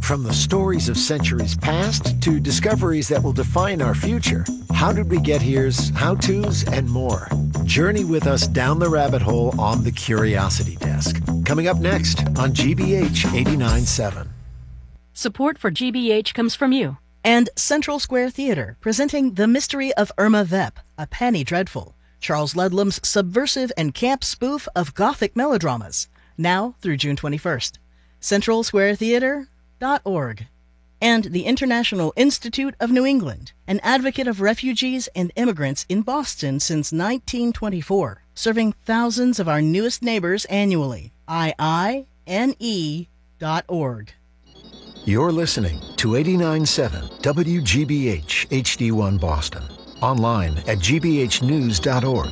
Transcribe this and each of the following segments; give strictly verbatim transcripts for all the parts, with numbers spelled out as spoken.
From the stories of centuries past to discoveries that will define our future, How Did We Get Here's, how-tos, and more. Journey with us down the rabbit hole on the Curiosity Desk. Coming up next on G B H eighty-nine point seven. Support for G B H comes from you. And Central Square Theater, presenting The Mystery of Irma Vep, A Penny Dreadful, Charles Ludlam's subversive and camp spoof of Gothic melodramas, now through June twenty-first. central square theater dot org. And the International Institute of New England, an advocate of refugees and immigrants in Boston since nineteen twenty-four, serving thousands of our newest neighbors annually. I I N E dot org. You're listening to eighty-nine point seven W G B H H D one Boston. Online at G B H news dot org.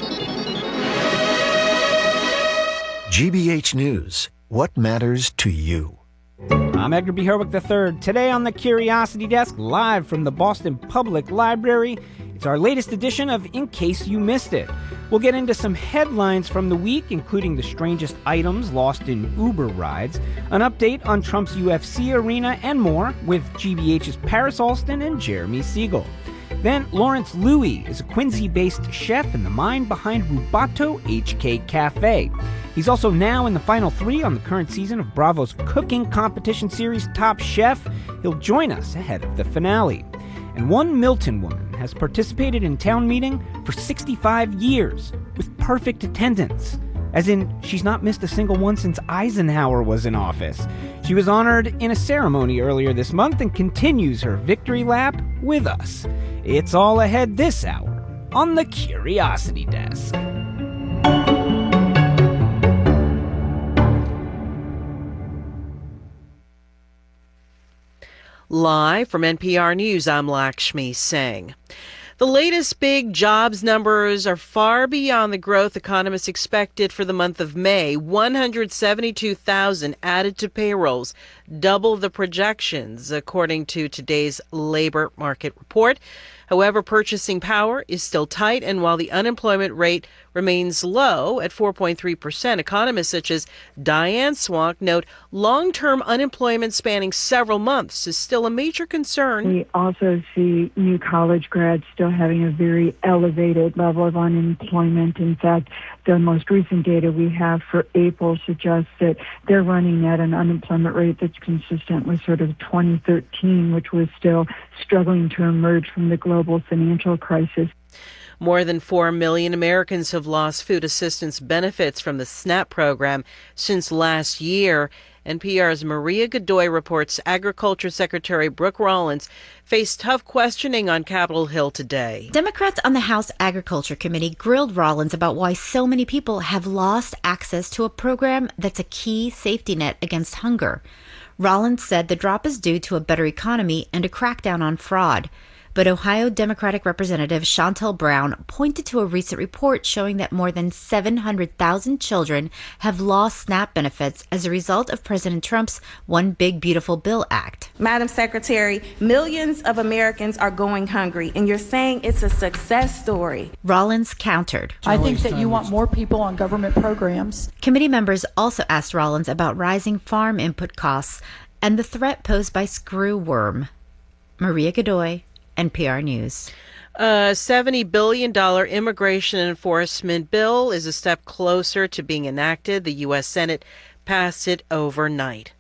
G B H News. What matters to you? I'm Edgar B. Herwick the third. Today on the Curiosity Desk, live from the Boston Public Library, it's our latest edition of In Case You Missed It. We'll get into some headlines from the week, including the strangest items lost in Uber rides, an update on Trump's U F C arena, and more with G B H's Paris Alston and Jeremy Siegel. Then Lawrence Louie is a Quincy-based chef and the mind behind Rubato H K Cafe. He's also now in the final three on the current season of Bravo's cooking competition series Top Chef. He'll join us ahead of the finale. And one Milton woman has participated in town meeting for sixty-five years with perfect attendance. As in, she's not missed a single one since Eisenhower was in office. She was honored in a ceremony earlier this month and continues her victory lap with us. It's all ahead this hour on the Curiosity Desk. Live from N P R News, I'm Lakshmi Singh. The latest big jobs numbers are far beyond the growth economists expected for the month of May. one hundred seventy-two thousand added to payrolls, double the projections, according to today's labor market report. However, purchasing power is still tight, and while the unemployment rate remains low at four point three percent, economists such as Diane Swank note long-term unemployment spanning several months is still a major concern. We also see new college grads still having a very elevated level of unemployment. In fact, the most recent data we have for April suggests that they're running at an unemployment rate that's consistent with sort of twenty thirteen, which was still struggling to emerge from the global financial crisis. More than four million Americans have lost food assistance benefits from the SNAP program since last year. N P R's Maria Godoy reports Agriculture Secretary Brooke Rollins faced tough questioning on Capitol Hill today. Democrats on the House Agriculture Committee grilled Rollins about why so many people have lost access to a program that's a key safety net against hunger. Rollins said the drop is due to a better economy and a crackdown on fraud. But Ohio Democratic Representative Shontel Brown pointed to a recent report showing that more than seven hundred thousand children have lost SNAP benefits as a result of President Trump's One Big Beautiful Bill Act. Madam Secretary, millions of Americans are going hungry, and you're saying it's a success story. Rollins countered. I think that you want more people on government programs. Committee members also asked Rollins about rising farm input costs and the threat posed by screwworm. Maria Godoy, N P R News. A seventy billion dollars immigration enforcement bill is a step closer to being enacted. The U S Senate passed it overnight.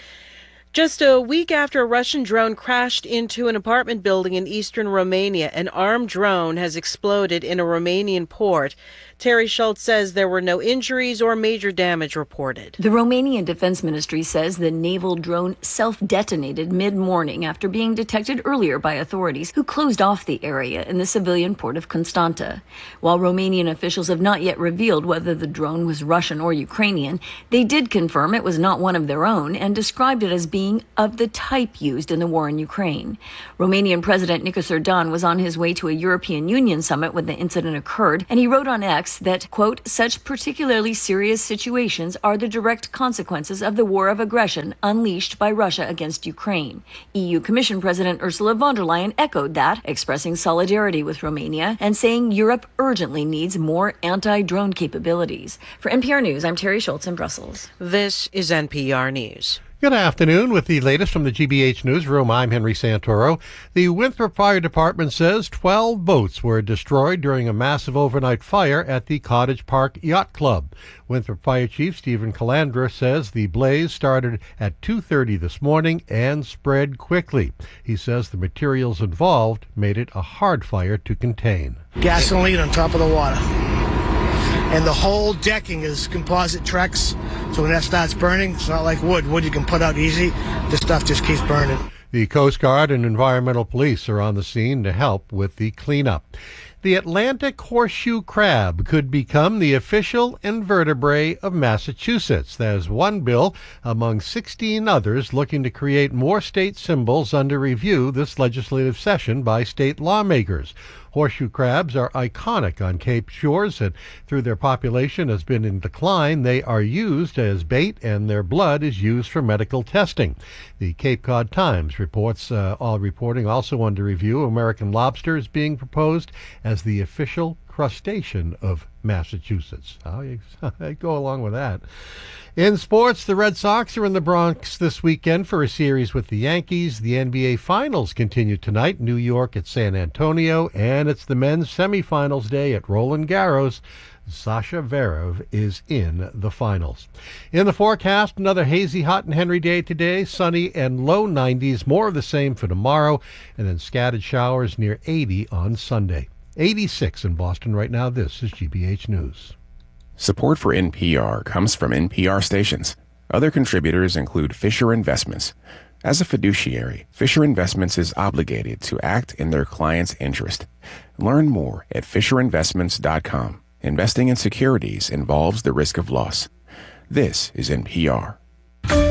Just a week after a Russian drone crashed into an apartment building in eastern Romania, an armed drone has exploded in a Romanian port. Terry Schultz says there were no injuries or major damage reported. The Romanian Defense Ministry says the naval drone self-detonated mid-morning after being detected earlier by authorities who closed off the area in the civilian port of Constanta. While Romanian officials have not yet revealed whether the drone was Russian or Ukrainian, they did confirm it was not one of their own and described it as being of the type used in the war in Ukraine. Romanian President Nicos Erdogan was on his way to a European Union summit when the incident occurred, and he wrote on X that, quote, such particularly serious situations are the direct consequences of the war of aggression unleashed by Russia against Ukraine. E U Commission President Ursula von der Leyen echoed that, expressing solidarity with Romania and saying Europe urgently needs more anti-drone capabilities. For N P R News, I'm Terry Schultz in Brussels. This is N P R News. Good afternoon. With the latest from the G B H Newsroom, I'm Henry Santoro. The Winthrop Fire Department says twelve boats were destroyed during a massive overnight fire at the Cottage Park Yacht Club. Winthrop Fire Chief Stephen Calandra says the blaze started at two thirty this morning and spread quickly. He says the materials involved made it a hard fire to contain. Gasoline on top of the water. And the whole decking is composite Trex, so when that starts burning, it's not like wood. Wood you can put out easy. This stuff just keeps burning. The Coast Guard and environmental police are on the scene to help with the cleanup. The Atlantic horseshoe crab could become the official invertebrate of Massachusetts. There's one bill among sixteen others looking to create more state symbols under review this legislative session by state lawmakers. Horseshoe crabs are iconic on Cape shores, and through their population has been in decline, they are used as bait, and their blood is used for medical testing. The Cape Cod Times reports, uh, all reporting also under review, American lobster is being proposed as the official crustacean of Massachusetts. How you go along with that? In sports, the Red Sox are in the Bronx this weekend for a series with the Yankees. The N B A Finals continue tonight, New York at San Antonio, and it's the men's semifinals day at Roland Garros. Sasha Zverev is in the finals. In the forecast, another hazy, hot and Henry day today, sunny and low nineties, more of the same for tomorrow, and then scattered showers near eighty on Sunday. eighty-six in Boston right now. This is G B H News. Support for N P R comes from N P R stations. Other contributors include Fisher Investments. As a fiduciary, Fisher Investments is obligated to act in their client's interest. Learn more at fisher investments dot com. Investing in securities involves the risk of loss. This is N P R.